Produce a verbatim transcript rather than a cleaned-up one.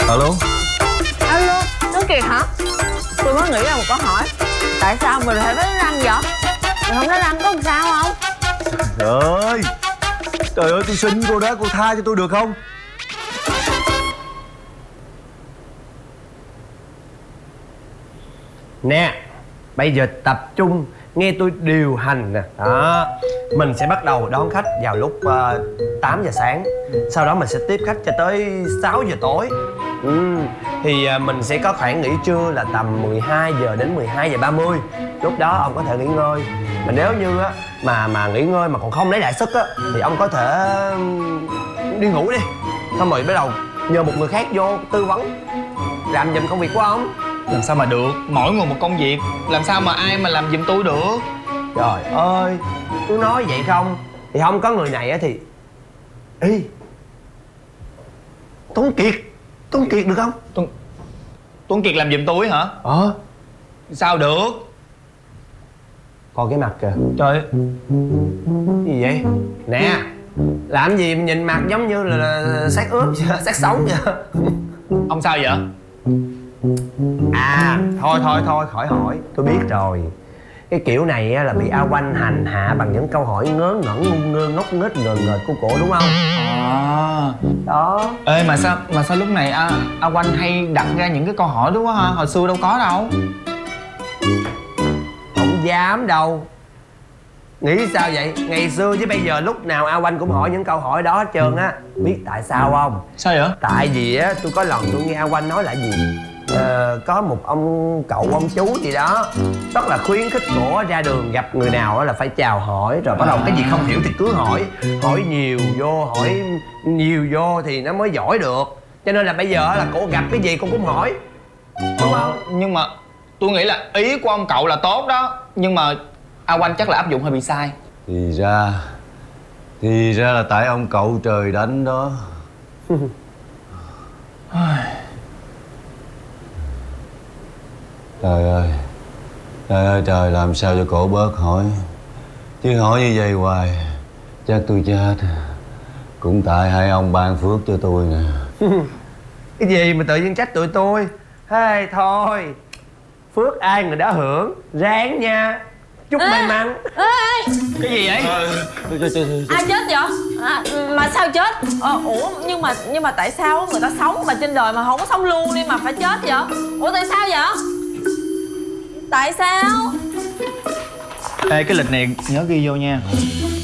Alo. Alo, Tuấn Kiệt hả? Tôi mới nghĩ ra một câu hỏi. Tại sao mình phải đánh răng vậy? Mình không đánh răng có làm sao không? Trời ơi, trời ơi, tôi xin cô đó, cô tha cho tôi được không? Nè, bây giờ tập trung nghe tôi điều hành nè. Đó, mình sẽ bắt đầu đón khách vào lúc uh, tám giờ sáng. Sau đó mình sẽ tiếp khách cho tới sáu giờ tối. ừ. Thì uh, mình sẽ có khoảng nghỉ trưa là tầm mười hai giờ đến mười hai giờ ba mươi. Lúc đó ông có thể nghỉ ngơi. Mà nếu như á, mà mà nghỉ ngơi mà còn không lấy lại sức á, thì ông có thể đi ngủ đi. Xong rồi bắt đầu nhờ một người khác vô tư vấn làm giùm công việc của ông. Làm sao mà được, mỗi người một công việc. Làm sao mà ai mà làm giùm tôi được. Trời ơi, tôi nói vậy không thì không có người này á thì... Ê, Tuấn Kiệt, Tuấn Kiệt được không? Tuấn Tuấn Kiệt làm giùm tôi hả? Ờ. Sao được? Coi cái mặt kìa. Trời. Gì vậy? Nè, làm gì mà nhìn mặt giống như là, là xác ướp vậy, xác sống vậy? Ông sao vậy? À, thôi thôi thôi, khỏi hỏi, tôi biết rồi. Cái kiểu này á, là bị A Oanh hành hạ bằng những câu hỏi ngớ ngẩn ngu ngơ ngốc nghếch ngờ ngợt của cổ đúng không? À. Đó. Ê mà sao mà sao lúc này A, A Oanh hay đặt ra những cái câu hỏi đúng không hả? Hồi xưa đâu có đâu. Không dám đâu. Nghĩ sao vậy? Ngày xưa với bây giờ lúc nào A Oanh cũng hỏi những câu hỏi đó hết trơn á. Biết tại sao không? Sao vậy? Tại vì á, tôi có lần tôi nghe A Oanh nói là gì? Ờ, có một ông cậu ông chú gì đó rất là khuyến khích cổ ra đường gặp người nào là phải chào hỏi. Rồi bắt đầu cái gì không hiểu thì cứ hỏi. Hỏi nhiều vô, hỏi nhiều vô thì nó mới giỏi được. Cho nên là bây giờ là cổ gặp cái gì cô cũng hỏi. Đúng không? Nhưng mà tôi nghĩ là ý của ông cậu là tốt đó. Nhưng mà A Oanh chắc là áp dụng hơi bị sai. Thì ra Thì ra là tại ông cậu trời đánh đó. Trời ơi, trời ơi trời, làm sao cho cổ bớt hỏi. Chứ hỏi như vậy hoài chắc tôi chết. Cũng tại hai ông ban phước cho tôi nè. Cái gì mà tự nhiên trách tụi tôi? Hay thôi, phước ai người đó hưởng. Ráng nha, chúc may mắn. Ê, ê, Cái gì vậy? ai chết vậy? À, mà sao chết? Ờ, ủa nhưng mà nhưng mà tại sao người ta sống mà trên đời mà không có sống luôn đi mà phải chết vậy? Ủa tại sao vậy? Tại sao? Ê cái lịch này nhớ ghi vô nha.